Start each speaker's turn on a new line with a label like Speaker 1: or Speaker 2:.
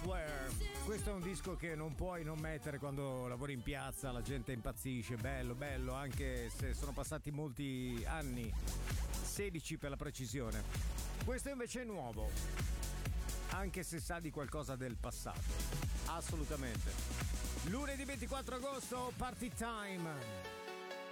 Speaker 1: Elsewhere. Questo è un disco che non puoi non mettere quando lavori in piazza, la gente impazzisce, bello, bello, anche se sono passati molti anni, 16 per la precisione. Questo invece è nuovo, anche se sa di qualcosa del passato, assolutamente. Lunedì 24 agosto, Party Time.